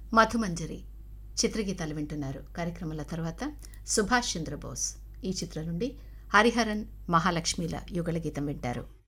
మధుమంజరి చిత్రగీతాలు వింటున్నారు. కార్యక్రమాల తర్వాత సుభాష్ చంద్రబోస్ ఈ చిత్రం నుండి హరిహరన్ మహాలక్ష్మిల యుగళ గీతం వింటారు.